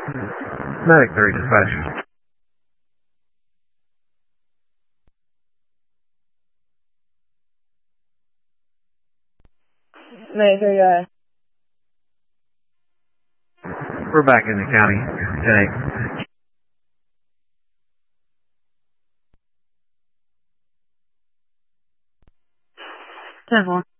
Medic 3 dispatch. Medic 3, We're back in the county. 10-8. 10-4.